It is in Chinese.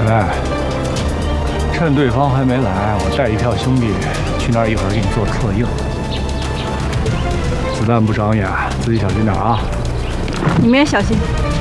小戴，趁对方还没来，我带一票兄弟去那儿，一会儿给你做策应。子弹不长眼，自己小心点啊！ 你们也小心。